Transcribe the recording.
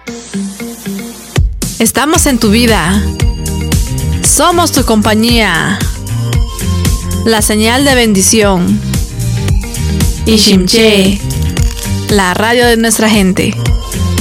Estamos en tu vida. Somos tu compañía. La señal de bendición. Ishimche, la radio de nuestra gente.